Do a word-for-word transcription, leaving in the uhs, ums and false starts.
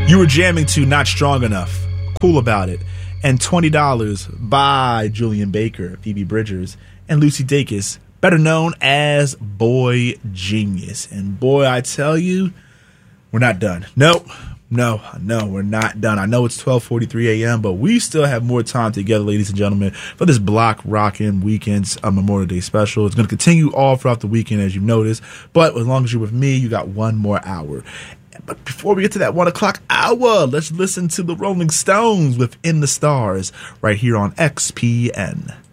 You were jamming to Not Strong Enough, Cool About It, and twenty dollars by Julian Baker, Phoebe Bridgers, and Lucy Dacus, better known as Boy Genius. And boy, I tell you, we're not done. Nope. No, no, we're not done. I know it's twelve forty-three a.m., but we still have more time together, ladies and gentlemen, for this Block Rockin' Weekends uh, Memorial Day special. It's going to continue all throughout the weekend, as you've noticed, but as long as you're with me, you got one more hour. But before we get to that one o'clock hour, let's listen to the Rolling Stones with In the Stars right here on X P N.